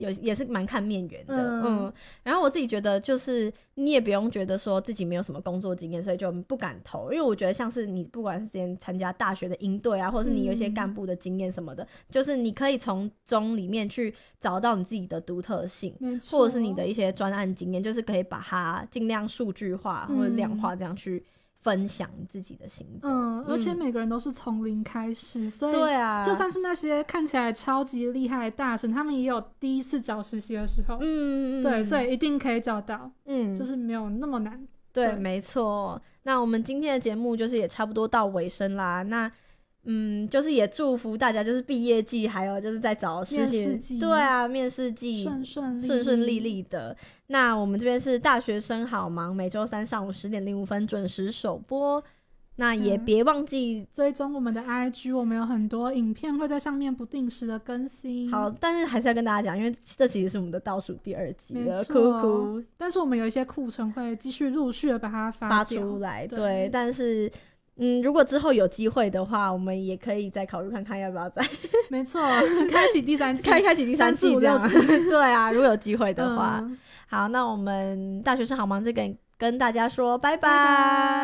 也是蛮看面缘的。然后我自己觉得就是你也不用觉得说自己没有什么工作经验所以就不敢投，因为我觉得像是你不管是之前参加大学的营队啊，或是你有一些干部的经验什么的，就是你可以从中里面去找到你自己的独特性，或者是你的一些专案经验，就是可以把它尽量数据化或者量化这样去分享你自己的心得。 而且每个人都是从零开始，所以对啊， 就算是那些看起来超级厉害的大神，他们也有第一次找实习的时候。对，所以一定可以找到。就是没有那么难。 对，没错。那我们今天的节目就是也差不多到尾声啦。那就是也祝福大家就是毕业季还有就是在找实习，对啊，面试季顺顺利利的。那我们这边是大学生好忙，每周三上午10:05准时首播。那也别忘记追踪我们的 IG， 我们有很多影片会在上面不定时的更新。 好，但是还是要跟大家讲，因为这其实是我们的倒数第2集了，哭。 但是我们有一些库存会继续陆续的把它发出来，对。但是如果之后有机会的话，我们也可以再考虑看看要不要再没错，开启第3季开启第3季这样对啊，如果有机会的话。好，那我们大学生好忙这个跟大家说拜拜。